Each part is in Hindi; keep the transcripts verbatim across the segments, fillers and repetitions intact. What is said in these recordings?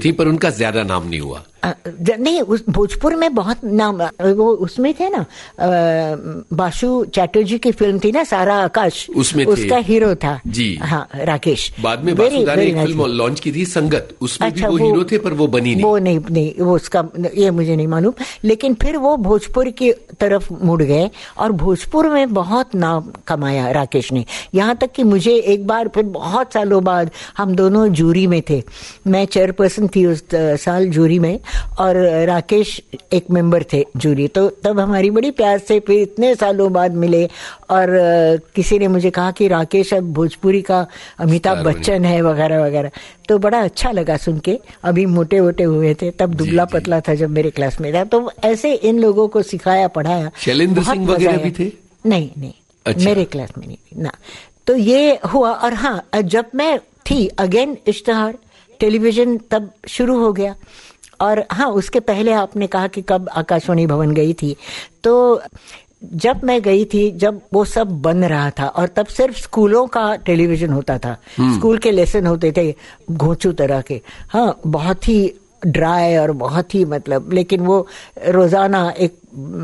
थी, पर उनका ज्यादा नाम नहीं हुआ। आ, नहीं, उस भोजपुर में बहुत नाम, वो उसमें थे ना, बासु चैटर्जी की फिल्म थी ना सारा आकाश, उसमें उसका हीरो था जी, हाँ, राकेश। बाद में बासुदा ने एक फिल्म लॉन्च की थी संगत, उसमें अच्छा, भी वो, वो हीरो थे, पर वो बनी नहीं। वो नहीं नहीं वो उसका ये मुझे नहीं मालूम, लेकिन फिर वो भोजपुर की तरफ मुड़ गए और भोजपुर में बहुत नाम कमाया राकेश ने। यहाँ तक कि मुझे एक बार फिर बहुत सालों बाद, हम दोनों जूरी में थे, मैं चेयरपर्सन थी उस साल जूरी में और राकेश एक मेंबर थे जूरी, तो तब हमारी बड़ी प्यार से फिर इतने सालों बाद मिले और किसी ने मुझे कहा कि राकेश अब भोजपुरी का अमिताभ बच्चन है वगैरह वगैरह, तो बड़ा अच्छा लगा सुन के। अभी मोटे मोटे हुए थे तब, दुबला पतला था जब मेरे क्लास में था, तो ऐसे इन लोगों को सिखाया पढ़ाया। शैलेंद्र सिंह वगैरह भी थे? नहीं नहीं, अच्छा। मेरे क्लास में नहीं ना। तो ये हुआ, और हाँ, जब मैं थी अगेन इश्तहार टेलीविजन तब शुरू हो गया। और हाँ, उसके पहले आपने कहा कि कब आकाशवाणी भवन गई थी, तो जब मैं गई थी जब वो सब बन रहा था, और तब सिर्फ स्कूलों का टेलीविजन होता था, स्कूल के लेसन होते थे घोंचू तरह के, हाँ, बहुत ही ड्राई और बहुत ही मतलब, लेकिन वो रोजाना एक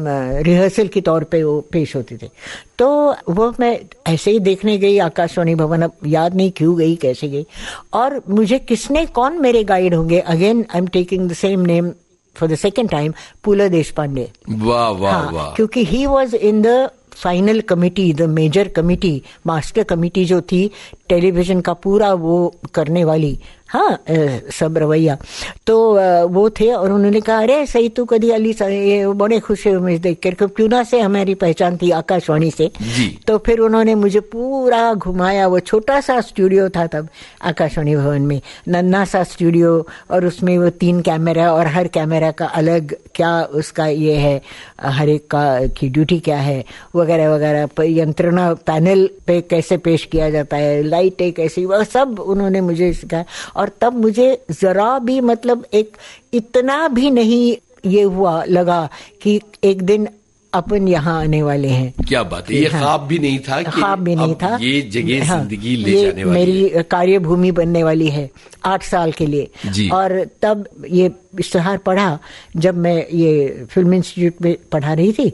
रिहर्सल के तौर पे वो पेश होते थे। तो वो मैं ऐसे ही देखने गई आकाशवाणी भवन, अब याद नहीं क्यों गई, कैसे गई, और मुझे किसने, कौन मेरे गाइड होंगे, again I am taking the same name for the second time, पुला देशपांडे। वाह वाह वाह। क्योंकि he was in the final committee, the major committee, master committee जो थी टेलीविजन का पूरा वो करने वाली, हाँ, सब रवैया, तो वो थे। और उन्होंने कहा, अरे सही तू कदी अली, ये बड़े खुश हुए देख कर, क्यों से हमारी पहचान थी आकाशवाणी से जी। तो फिर उन्होंने मुझे पूरा घुमाया। वो छोटा सा स्टूडियो था तब आकाशवाणी भवन में, नन्ना सा स्टूडियो, और उसमें वो तीन कैमरा, और हर कैमरा का अलग क्या उसका ये है, हर एक का की ड्यूटी क्या है वगैरह वगैरह, यंत्रणा पैनल पे कैसे पेश किया जाता है, लाइटें कैसी, वह सब उन्होंने मुझे सिखाया। और तब मुझे जरा भी मतलब एक इतना भी नहीं ये हुआ लगा कि एक दिन अपन यहाँ आने वाले हैं। क्या बात है, ये हाँ, ख्वाब भी नहीं था कि ख्वाब भी नहीं था, ये जगह हाँ, जिंदगी ले ये जाने वाली मेरी है। कार्यभूमि बनने वाली है आठ साल के लिए जी। और तब ये इश्तहार पढ़ा जब मैं ये फिल्म इंस्टीट्यूट में पढ़ा रही थी,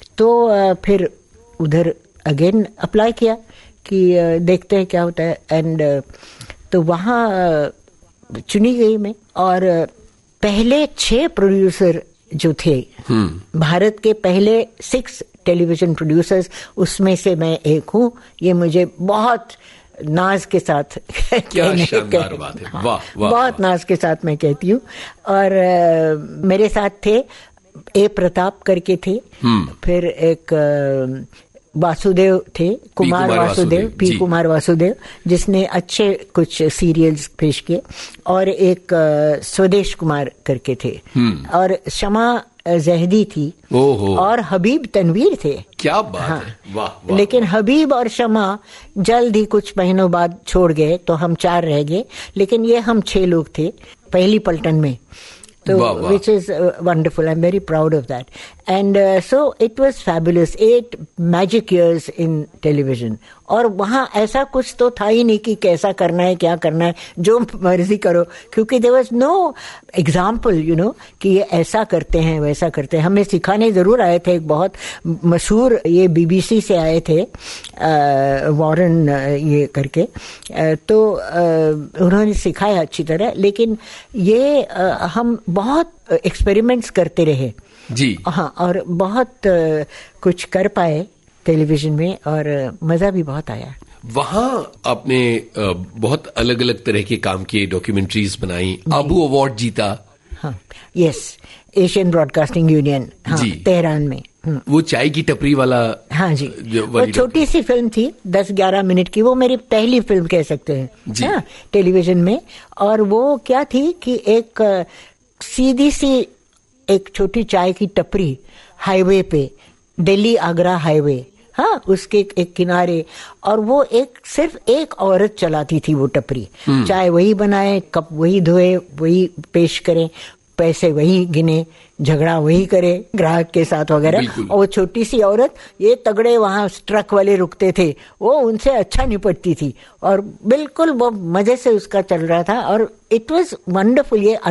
तो फिर उधर अगेन अप्लाई किया कि देखते हैं क्या होता है, एंड तो वहाँ चुनी गई मैं। और पहले छह प्रोड्यूसर जो थे, भारत के पहले सिक्स टेलीविजन प्रोड्यूसर्स, उसमें से मैं एक हूँ। ये मुझे बहुत नाज के साथ क्या शानदार बात है, वाह वाह, बहुत वाह। नाज के साथ मैं कहती हूँ। और आ, मेरे साथ थे ए प्रताप करके थे, फिर एक आ, वासुदेव थे, कुमार, कुमार वासुदेव, पी कुमार वासुदेव, जिसने अच्छे कुछ सीरियल्स पेश किए, और एक आ, स्वदेश कुमार करके थे, और शमा जहदी थी, ओहो। और हबीब तनवीर थे। क्या बात हाँ। है, वाह वाह। लेकिन हबीब और शमा जल्द ही कुछ महीनों बाद छोड़ गए, तो हम चार रह गए, लेकिन ये हम छह लोग थे पहली पलटन में। So, which is uh, wonderful. I'm very proud of that. And uh, so it was fabulous. Eight magic years in television. और वहाँ ऐसा कुछ तो था ही नहीं कि कैसा करना है, क्या करना है, जो मर्जी करो, क्योंकि there was no example, you know, कि ये ऐसा करते हैं, वैसा करते हैं। हमें सिखाने जरूर आए थे, एक बहुत मशहूर ये बीबीसी से आए थे, वॉरेन ये करके, आ, तो आ, उन्होंने सिखाया अच्छी तरह, लेकिन ये आ, हम बहुत एक्सपेरिमेंट्स करते रहे जी, हाँ, और बहुत आ, कुछ कर पाए टेलीविजन में, और मजा भी बहुत आया। वहाँ आपने बहुत अलग अलग तरह के काम किए, डॉक्यूमेंट्रीज बनाई, आबू अवार्ड जीता। हाँ, यस, एशियन ब्रॉडकास्टिंग यूनियन, हाँ, तेहरान में। वो चाय की टपरी वाला, हाँ जी, वो छोटी सी फिल्म थी, दस ग्यारह मिनट की, वो मेरी पहली फिल्म कह सकते हैं जी, हाँ, टेलीविजन में। और वो क्या थी कि एक सीधी सी एक छोटी चाय की टपरी हाईवे पे, दिल्ली आगरा हाईवे, हाँ, उसके एक किनारे, और वो एक सिर्फ एक औरत चलाती थी वो टपरी, चाय वही बनाए, कप वही धोए, वही पेश करे, पैसे वही गिने, झगड़ा वही करे ग्राहक के साथ वगैरह। और वो छोटी सी औरत, ये तगड़े वहाँ ट्रक वाले रुकते थे, वो उनसे अच्छा निपटती थी, और बिल्कुल वो मजे से उसका चल रहा था, और इट वाज वंडरफुल। ये